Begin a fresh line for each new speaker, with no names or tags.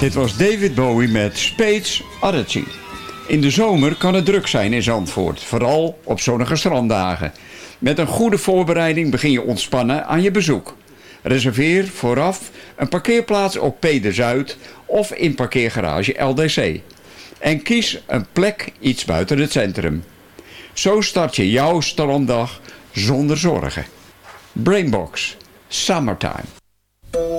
Dit was David Bowie met Space Oddity. In de zomer kan het druk zijn in Zandvoort, vooral op zonnige stranddagen. Met een goede voorbereiding begin je ontspannen aan je bezoek. Reserveer vooraf een parkeerplaats op P de Zuid of in parkeergarage LDC. En kies een plek iets buiten het centrum. Zo start je jouw stranddag zonder zorgen. Brainbox, Summertime.